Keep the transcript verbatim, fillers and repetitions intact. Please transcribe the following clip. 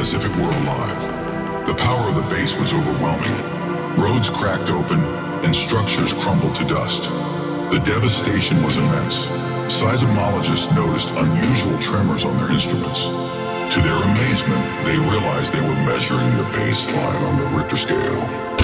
as if it were alive. The power of the base was overwhelming. Roads cracked open, and structures crumbled to dust. The devastation was immense. Seismologists noticed unusual tremors on their instruments. To their amazement, they realized they were measuring the baseline on the Richter scale.